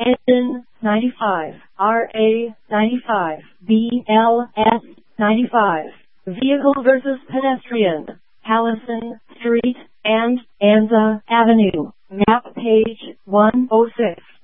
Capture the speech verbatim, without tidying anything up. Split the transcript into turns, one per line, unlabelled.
N ninety-five, R A ninety-five, B L S ninety-five. Vehicle versus pedestrian. Allison Street and Anza Avenue. Map page one oh six.